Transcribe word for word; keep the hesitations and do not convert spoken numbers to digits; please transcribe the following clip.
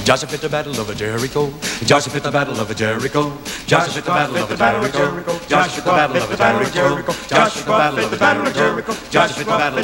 Joshua fit the battle of Jericho. Joshua fit the battle of Jericho. Joshua fit the battle of Jericho. Joshua fit the battle of Jericho. Joshua fit the battle of Jericho. Joshua fit the battle of Jericho. Joshua fit the battle